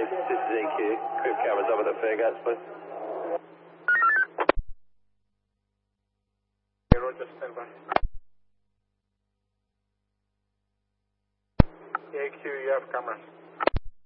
this is EQ. Crib cameras up at the Fairgats, please. Roger, stand by. EQ, you have cameras.